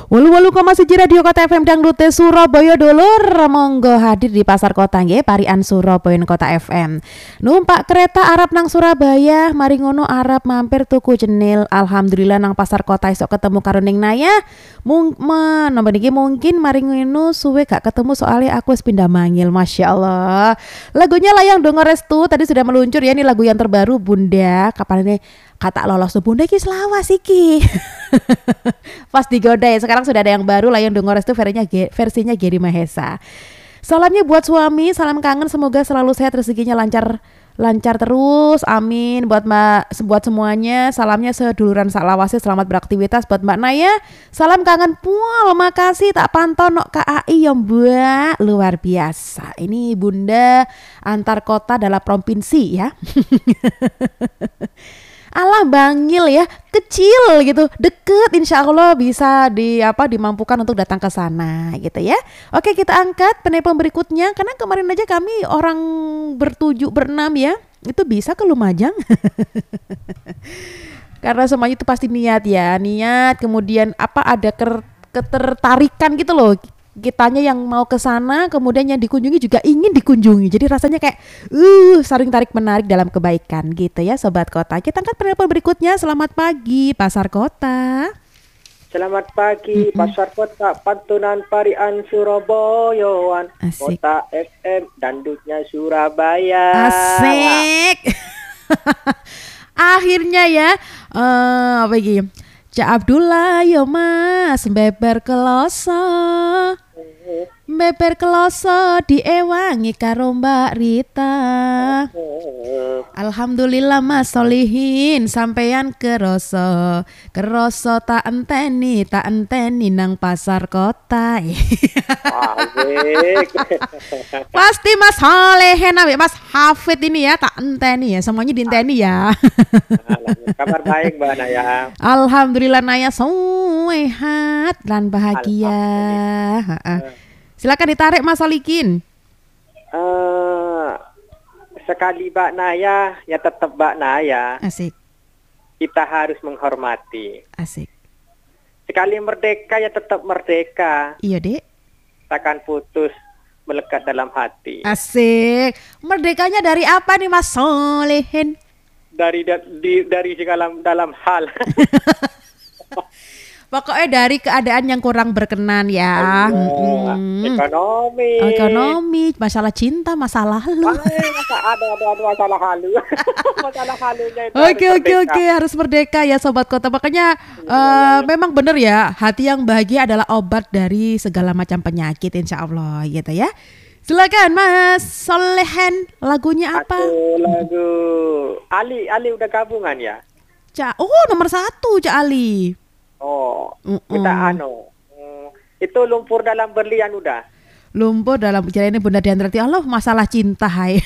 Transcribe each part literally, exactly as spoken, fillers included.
Wolu wolu koma siji Radio Kota F M Dangdute Surabaya dulur monggo hadir di pasar kota nggih Parian Surabaya Kota F M. Numpak kereta arep nang Surabaya, mari ngono arep mampir tuku cenil. Alhamdulillah nang pasar kota esok ketemu karo ning Naya. Mung nomor niki mungkin mari ngono suwe gak ketemu soalnya aku wis pindah mangil. Masya Allah. Lagunya Layang Dongo Restu tadi sudah meluncur ya, ini lagu yang terbaru Bunda. Kapan ini kata lolos tuh Bunda ki selawas iki. Pas digoda ya, sekarang sudah ada yang baru Layang Dongo Restu versinya versinya Geri Mahesa. Salamnya buat suami, salam kangen, semoga selalu sehat, rezekinya lancar lancar terus, amin. Buat Mbak, buat semuanya, salamnya seduluran saklawase, selamat beraktivitas. Buat Mbak Naya, salam kangen pual, makasih tak pantau nok K A I ya Mbak, luar biasa. Ini Bunda antar kota dalam provinsi ya. Alah bangil ya, kecil gitu, deket, insya Allah bisa di apa dimampukan untuk datang ke sana gitu ya. Oke, kita angkat penelpon berikutnya karena kemarin aja kami orang bertujuh berenam ya, itu bisa ke Lumajang. Karena semuanya itu pasti niat ya, niat kemudian apa ada ker- ketertarikan gitu loh. Kitanya yang mau ke sana, kemudian yang dikunjungi juga ingin dikunjungi. Jadi rasanya kayak uh saling tarik menarik dalam kebaikan gitu ya sobat kota. Kita angkat penelpon berikutnya. Selamat pagi Pasar Kota. Selamat pagi, mm-hmm. Pasar Kota, Pantunan Parian Surabaya, Kota F M, Dangdutnya Surabaya. Asik. Akhirnya ya, uh, apa lagi? Cak Abdullah yo mas, beber keloso, beber keloso diewangi karo Mbak Rita. Alhamdulillah mas solihin sampeyan keroso, keroso tak enteni, tak enteni nang pasar kota. Pasti mas solehin nabi mas Hafid ini ya, tak enteni ya, semuanya dienteni ya. Kabar baik Mbak Naya. Alhamdulillah Naya sehat dan bahagia. Silakan ditarik Mas Solikin. Uh, sekali Mbak Naya ya tetap Mbak Naya. Asik. Kita harus menghormati. Asik. Sekali merdeka ya tetap merdeka. Iya dek. Takkan putus melekat dalam hati. Asik. Merdekanya dari apa nih Mas Solihin? Dari da, di, dari segala dalam hal. Pokoknya dari keadaan yang kurang berkenan ya. Hmm. Ekonomi. Ekonomi, masalah cinta, masalah halu. Masa ada ada ada masalah halu. Masalah halunya itu. Oke oke oke harus merdeka ya sobat kota. Makanya uh, memang benar ya, hati yang bahagia adalah obat dari segala macam penyakit insya Allah gitu ya. Silakan Mas Solehan, lagunya apa? Aku lagu Ali, Ali udah gabungan ya? Cak, oh nomor satu Cak Ali. Oh, Mm-mm. kita anu, mm, itu lumpur dalam berlian udah. Lumpur dalam bicara ini Bunda Diandrati, Allah masalah cinta hai.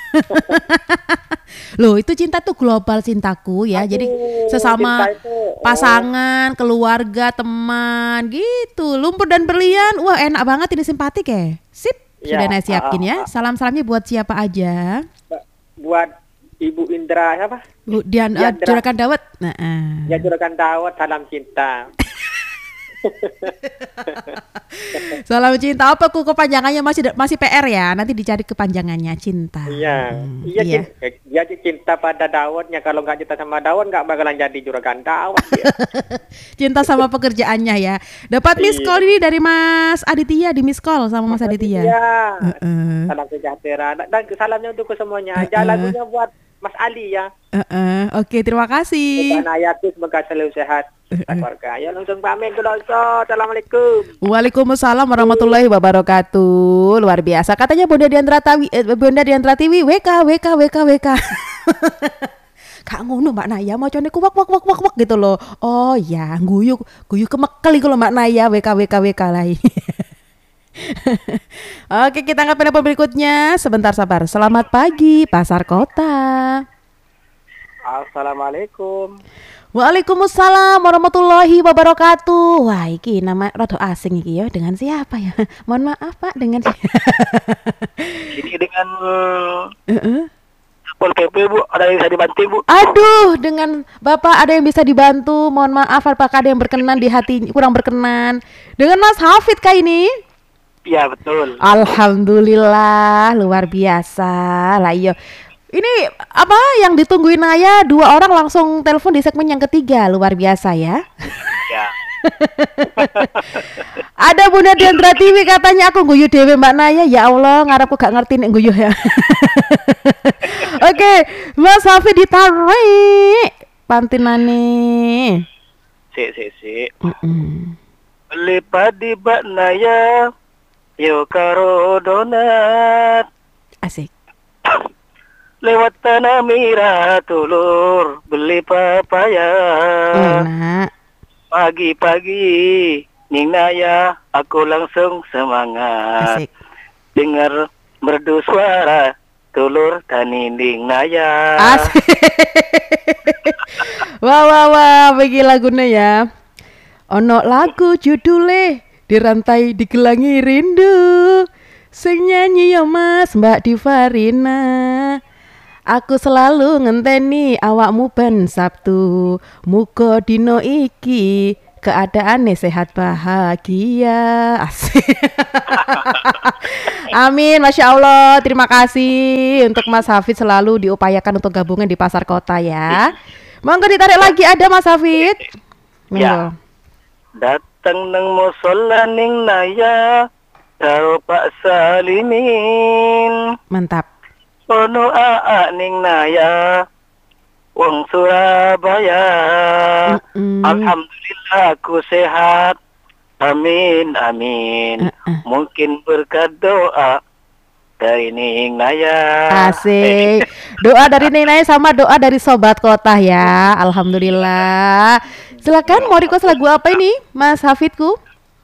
Loh itu cinta tuh global cintaku ya. Aduh, jadi sesama itu, pasangan, keluarga, teman gitu. Lumpur dan berlian, wah enak banget ini simpatik ya. Sip. Sudah ya, Naya siapin ya. Salam-salamnya buat siapa aja? Buat Ibu Indra siapa? Bu Dian uh, Juragan Dawet. Nah, uh. Ya Juragan Dawet, salam cinta. Salam cinta apa ku kepanjangannya masih masih P R ya. Nanti dicari kepanjangannya cinta. Iya. Hmm, iya, iya. Cinta, dia cinta pada Dawetnya. Kalau nggak cinta sama Dawet nggak bakalan jadi Juragan Dawet. Ya. Cinta sama pekerjaannya ya. Dapat miss call ini dari Mas Aditya, di miss call sama Mas, Mas Aditya. Iya. Uh-uh. Salam sejahtera dan salamnya untuk semuanya. Aja uh-uh. lagunya buat Mas Ali ya. Uh-uh. Oke, terima kasih. Mbak Naya semoga selalu sehat. Keluarga. Ya langsung pamit dulu. Assalamualaikum. Waalaikumsalam warahmatullahi wabarakatuh. Luar biasa. Katanya Bunda Diandrati eh, Bunda Diandrati W K W K W K W K. Kak ngono Mbak Naya mau cone ku wak wak wak wak wak gitu loh. Oh ya, guyu guyu kemekel iku lho Mbak Naya W K W K W K lah. Oke, kita angkat penelpon berikutnya. Sebentar sabar. Selamat pagi Pasar Kota. Assalamualaikum. Waalaikumsalam warahmatullahi wabarakatuh. Wah, iki nama rada asing iki ya. Dengan siapa ya? Mohon maaf Pak, dengan Ini dengan uh-uh. Pol P P Bu, ada yang bisa dibantu Bu? Aduh, dengan Bapak ada yang bisa dibantu. Mohon maaf apakah ada yang berkenan di hati, kurang berkenan. Dengan Mas Hafid kah ini? Iya betul. Alhamdulillah, luar biasa. Lah iya. Ini apa yang ditungguin Naya, dua orang langsung telepon di segmen yang ketiga. Luar biasa ya. Ya. Ada Bunda Diandra T V katanya aku guyu dewe Mbak Naya. Ya Allah, ngarepku gak ngerti nek guyu ya. Oke, Mas Hafid ditarik pantinane. Si si si. Mm-mm. Lipat di Mbak Naya, yo karo donat. Asik. Lewat tanah merah tulur beli papaya. Enak. Pagi-pagi Ning Naya aku langsung semangat. Asik. Dengar merdu suara tulur tani Ning Naya. Asik. Wah wah wah, bagi lagunya ya. Ono lagu judule Dirantai Digelangi Rindu. Sing nyanyi ya Mas Mbak Divarina. Aku selalu ngenteni awakmu ben Sabtu. Muga dino iki keadaane sehat bahagia. Asik. Amin, Masya Allah. Terima kasih untuk Mas Hafid selalu diupayakan untuk gabungan di pasar kota ya. Monggo ditarik lagi ada Mas Hafid. Monggo. Ya. Datang nang musola Ning Naya karo Pak Salimin. Mantap. Ono aa Ning Naya wong Surabaya. Mm-mm. Alhamdulillah aku sehat. Amin amin. Uh-uh. Mungkin berkat doa dari Ning Naya. Asik. Doa dari Ning Naya sama doa dari Sobat Kota ya. Alhamdulillah. Silakan mau request lagu apa ini Mas Hafidku?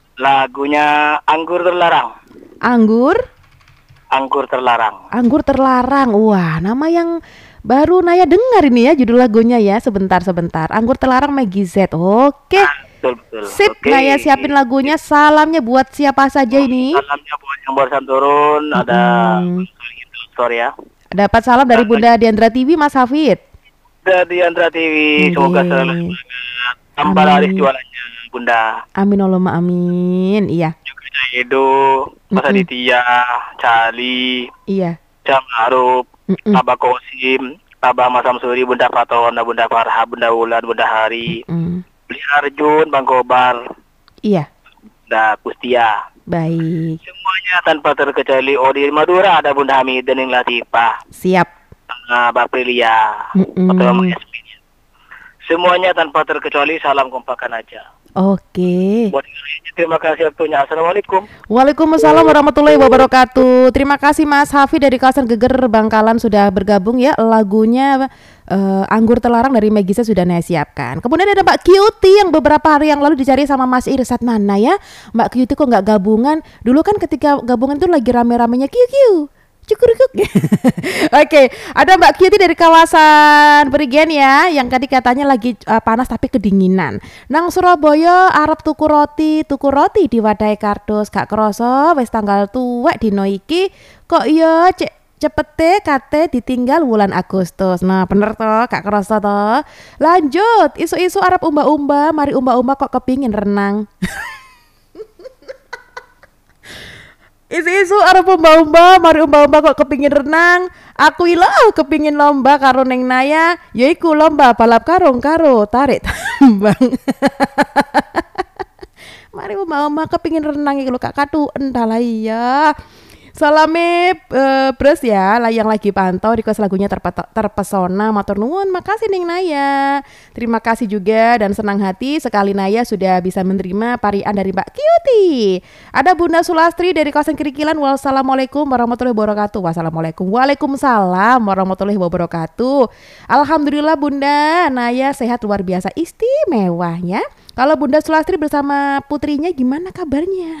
Lagunya Anggur Terlarang. Anggur? Anggur Terlarang. Anggur Terlarang. Wah, nama yang baru Naya dengar ini ya judul lagunya ya. Sebentar sebentar. Anggur Terlarang Maggie Z. Oke. Betul betul. Sip, Oke. Naya siapin lagunya. Salamnya buat siapa saja ini? Salamnya buat yang barusan turun. Ada Mm-mm. sorry ya. Dapat salam dari Bunda Diandra T V Mas Hafid. Dari Andra T V. Semoga Oke. selalu semangat. Tambah Amin. laris jualannya Bunda. Amin Allahumma amin. Iya. Juga Edo, Mas Mm-mm. Aditya, Cali, Iya. Jamaruf, Mm-mm. Abah Kosim, Abah Mas Samsuri, Bunda Fatona, Bunda Farha, Bunda Wulan, Bunda Hari, Mm. Beli Arjun, Bang Kobar, Iya. Bunda Pustia. Baik. Semuanya tanpa terkecuali. Oh di Madura ada Bunda Hamid dan Ning Latifah, Siap. uh, Baprilia, Mm-mm. atau Mama Yasmin. Semuanya tanpa terkecuali salam kompakan aja. Oke. Buat ini, terima kasih waktunya. Assalamualaikum. Waalaikumsalam warahmatullahi wabarakatuh. Terima kasih Mas Hafid dari kawasan Geger Bangkalan sudah bergabung ya. Lagunya eh, Anggur Terlarang dari Megisa sudah Naya siapkan. Kemudian ada Mbak Cutie yang beberapa hari yang lalu dicari sama Mas Irsat mana ya. Mbak Cutie kok nggak gabungan? Dulu kan ketika gabungan itu lagi rame-ramenya Q Q. Cukurukuk. Oke, ada Mbak Cutie dari kawasan Perigen ya, yang tadi katanya lagi uh, panas tapi kedinginan. Nang Surabaya arep tuku roti, tuku roti di Wadai Kardus, gak kroso wis tanggal tuwek dino iki kok ya cek cepete kate ditinggal bulan Agustus. Nah, bener toh, gak kroso toh. Lanjut, isu-isu arep umba-umba, mari umba-umba kok kepingin renang. Isu-isu arep umba-umba, mari umba-umba kok kepingin renang. Aku ilo kepingin lomba karo Neng Naya, yaiku lomba balap karung karo tarik tambang. Mari umba-umba kepingin renang iki lho Kak Katu entahlah iya. Salame uh, Bres ya, lah yang lagi pantau request lagunya terpeto- terpesona matur nuwun. Makasih Ning Naya. Terima kasih juga dan senang hati sekali Naya sudah bisa menerima parian dari Mbak Cutie. Ada Bunda Sulastri dari kawasan Kerikilan. Wassalamualaikum warahmatullahi wabarakatuh. Wassalamualaikum. Waalaikumsalam warahmatullahi wabarakatuh. Alhamdulillah Bunda Naya sehat luar biasa istimewa ya. Kalau Bunda Sulastri bersama putrinya gimana kabarnya?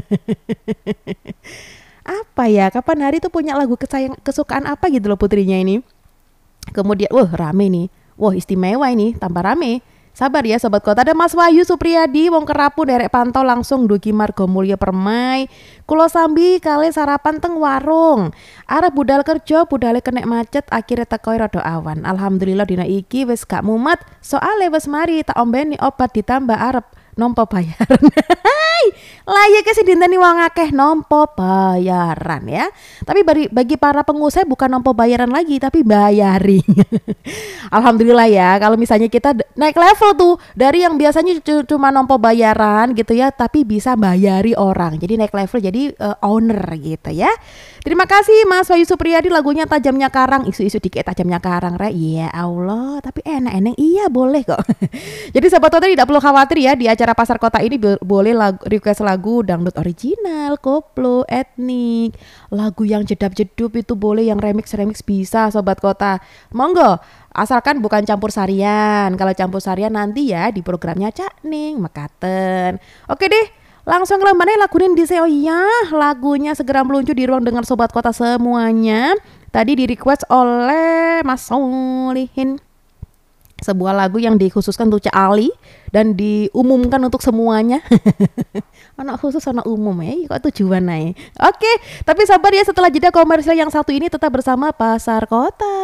Apa ya, kapan hari tuh punya lagu kesayang kesukaan apa gitu loh putrinya ini. Kemudian wah rame nih, wah istimewa ini, tambah rame. Sabar ya Sobat Kota. Ada Mas Wahyu Supriyadi wong Kerapu derek pantau langsung dugi Margo Mulya Permai. Kulo sambi kali sarapan teng warung. Arep budal kerja budale kenek macet akhirnya tekoi rada awan. Alhamdulillah dina iki wis gak mumet. Soale wis mari tak ombeni obat ditambah arep nompo bayaran. Layak sih dinteni wong akeh nompo bayaran ya. Tapi bagi, bagi para pengusaha bukan nompo bayaran lagi tapi bayari. Alhamdulillah ya kalau misalnya kita naik level tuh dari yang biasanya c- cuma nompo bayaran gitu ya, tapi bisa bayari orang. Jadi naik level jadi uh, owner gitu ya. Terima kasih Mas Wahyu Supriyadi, lagunya Tajamnya Karang. Isu-isu dikit Tajamnya Karang re. Iya Allah, tapi enak-enak iya boleh kok. Jadi Sobat Kota tidak perlu khawatir ya, di acara Pasar Kota ini bo- boleh lagu, request lagu dangdut original, koplo, etnik, lagu yang jedap-jedup itu boleh, yang remix-remix bisa Sobat Kota. Monggo, asalkan bukan campur sarian. Kalau campur sarian nanti ya di programnya Cak Ning Mekaten. Oke deh, langsung ke lembarnya laguin di oh iya, lagunya segera meluncur di ruang dengar Sobat Kota semuanya. Tadi di request oleh Mas Solihin, sebuah lagu yang dikhususkan untuk Cak Ali dan diumumkan untuk semuanya. Anak khusus anak umum ya, kok tujuan aja. Oke, tapi sabar ya, setelah jeda komersial yang satu ini tetap bersama Pasar Kota.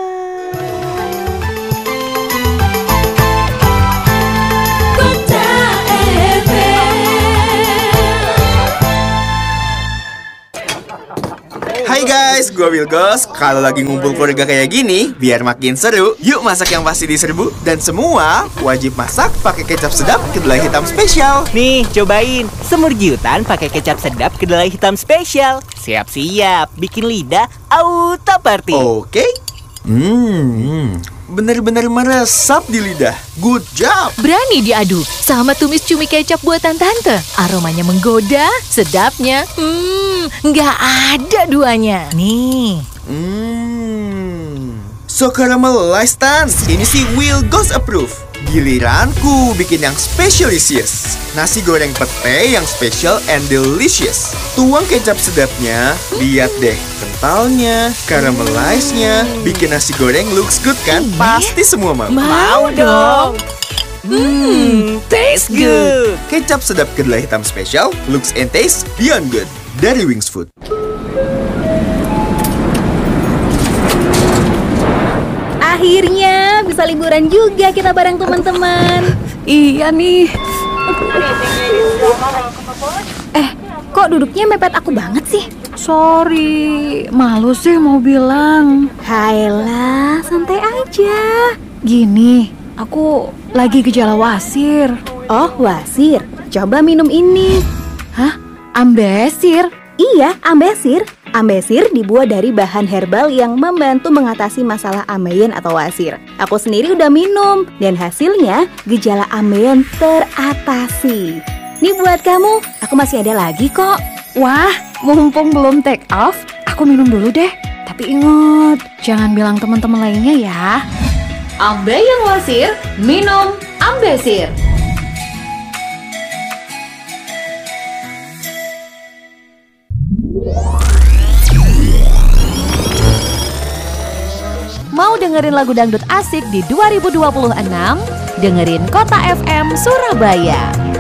Hai guys, gue Wilgos. Kalau lagi ngumpul keluarga kayak gini, biar makin seru, yuk masak yang pasti diserbu. Dan semua wajib masak pakai kecap sedap kedelai hitam spesial. Nih, cobain semur jiutan pakai kecap sedap kedelai hitam spesial. Siap-siap, bikin lidah auto party. Oke. Hmm, bener-bener meresap di lidah. Good job. Berani diadu sama tumis cumi kecap buatan tante. Aromanya menggoda, sedapnya hmm, nggak ada duanya. Nih, Hmm, so caramelized Tans. Ini sih Wilgos approve. Giliranku bikin yang specialisius. Nasi goreng pete yang special and delicious. Tuang kecap sedapnya, lihat deh kentalnya, caramelized-nya. Bikin nasi goreng looks good kan? Pasti semua mau. Mau dong. hmm, taste good. Kecap sedap kedelai hitam special, looks and taste beyond good. Dari Wings Food. Akhirnya bisa liburan juga kita bareng teman-teman. Iya nih. Eh, kok duduknya mepet aku banget sih? Sorry, malu sih mau bilang. Hayalah, santai aja. Gini, aku lagi gejala wasir. Oh, wasir. Coba minum ini. Hah? Ambesir? Iya, ambesir. Ambesir dibuat dari bahan herbal yang membantu mengatasi masalah ambeien atau wasir. Aku sendiri udah minum dan hasilnya gejala ambeien teratasi. Nih buat kamu, aku masih ada lagi kok. Wah, mumpung belum take off, aku minum dulu deh. Tapi ingat, jangan bilang teman-teman lainnya ya. Ambeien wasir, minum Ambesir. Mau dengerin lagu dangdut asik di dua ribu dua puluh enam? Dengerin Kota F M Surabaya.